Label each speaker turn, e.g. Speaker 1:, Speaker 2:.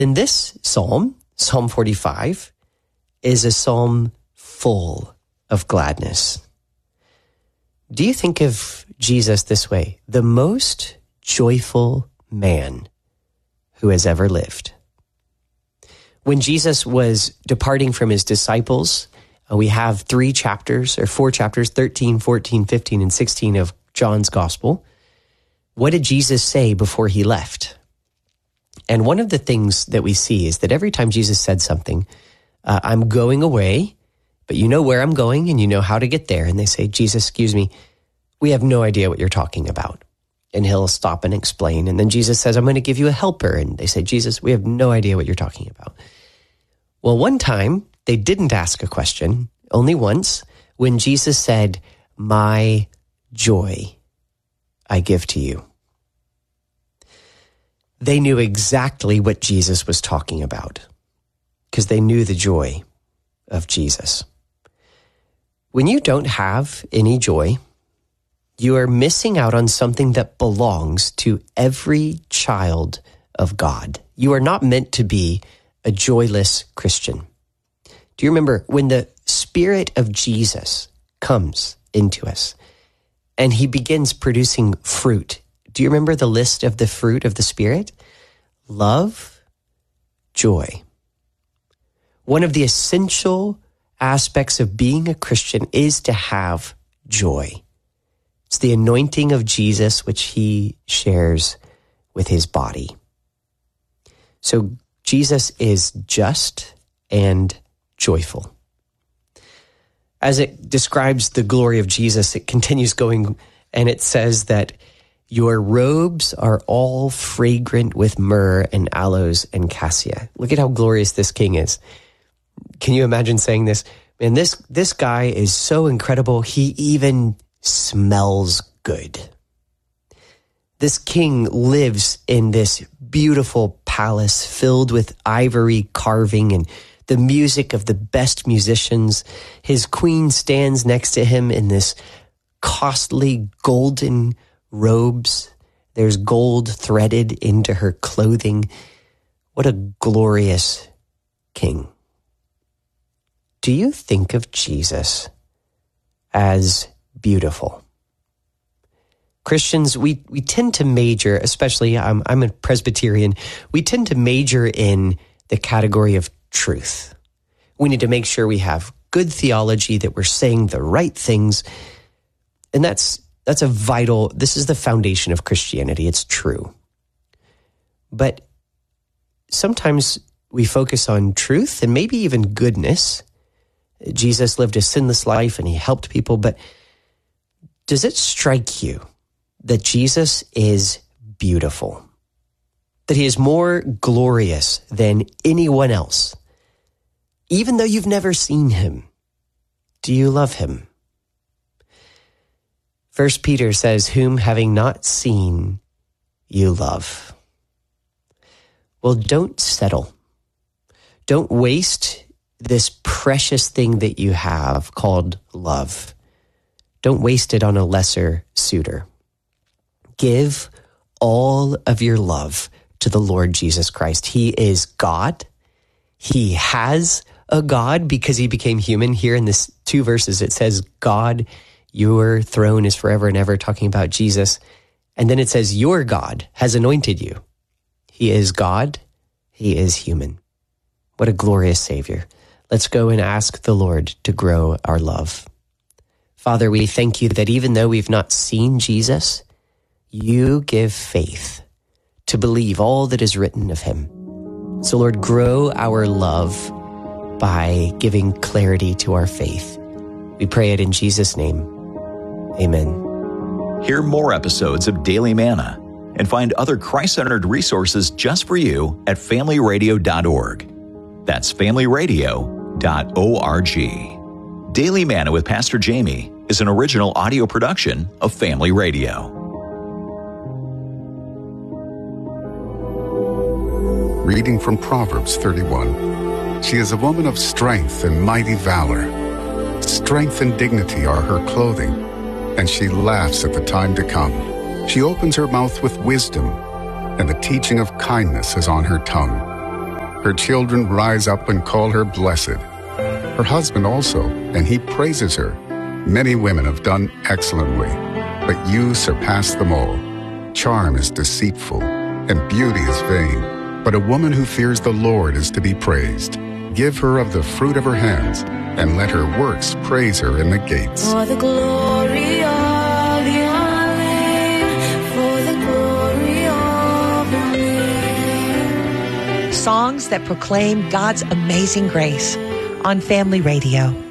Speaker 1: In this psalm, Psalm 45, is a psalm full of gladness. Do you think of Jesus this way? The most joyful man who has ever lived. When Jesus was departing from his disciples, we have 4 chapters, 13, 14, 15, and 16 of John's gospel. What did Jesus say before he left? And one of the things that we see is that every time Jesus said something, I'm going away, but you know where I'm going and you know how to get there. And they say, Jesus, excuse me, we have no idea what you're talking about. And he'll stop and explain. And then Jesus says, I'm going to give you a helper. And they say, Jesus, we have no idea what you're talking about. Well, one time they didn't ask a question, only once, when Jesus said, my joy I give to you. They knew exactly what Jesus was talking about because they knew the joy of Jesus. When you don't have any joy, you are missing out on something that belongs to every child of God. You are not meant to be a joyless Christian. Do you remember when the Spirit of Jesus comes into us and he begins producing fruit? Do you remember the list of the fruit of the Spirit? Love, joy. One of the essential aspects of being a Christian is to have joy. It's the anointing of Jesus, which he shares with his body. So Jesus is just and joyful. As it describes the glory of Jesus, it continues going, and it says that your robes are all fragrant with myrrh and aloes and cassia. Look at how glorious this king is. Can you imagine saying this? Man, this guy is so incredible, he even smells good. This king lives in this beautiful palace filled with ivory carving and the music of the best musicians. His queen stands next to him in this costly golden robes. There's gold threaded into her clothing. What a glorious king. Do you think of Jesus as beautiful? Christians, we tend to major, especially I'm a Presbyterian, we tend to major in the category of truth. We need to make sure we have good theology, that we're saying the right things. And this is the foundation of Christianity. It's true. But sometimes we focus on truth and maybe even goodness. Jesus lived a sinless life and he helped people, but does it strike you that Jesus is beautiful? That he is more glorious than anyone else? Even though you've never seen him, do you love him? 1 Peter says, whom having not seen, you love. Well, don't settle. Don't waste this precious thing that you have called love. Don't waste it on a lesser suitor. Give all of your love to the Lord Jesus Christ. He is God. He has a God because he became human. Here in this 2 verses, it says, God, your throne is forever and ever, talking about Jesus. And then it says, your God has anointed you. He is God. He is human. What a glorious Savior. Let's go and ask the Lord to grow our love. Father, we thank you that even though we've not seen Jesus, you give faith to believe all that is written of him. So Lord, grow our love by giving clarity to our faith. We pray it in Jesus' name. Amen.
Speaker 2: Hear more episodes of Daily Manna and find other Christ-centered resources just for you at familyradio.org. That's familyradio.org. Daily Manna with Pastor Jamie is an original audio production of Family Radio.
Speaker 3: Reading from Proverbs 31. She is a woman of strength and mighty valor. Strength and dignity are her clothing, and she laughs at the time to come. She opens her mouth with wisdom, and the teaching of kindness is on her tongue. Her children rise up and call her blessed. Her husband also, and he praises her. Many women have done excellently, but you surpass them all. Charm is deceitful, and beauty is vain, but a woman who fears the Lord is to be praised. Give her of the fruit of her hands, and let her works praise her in the gates.
Speaker 4: For the glory of your name, for the glory of your name.
Speaker 5: Songs that proclaim God's amazing grace on Family Radio.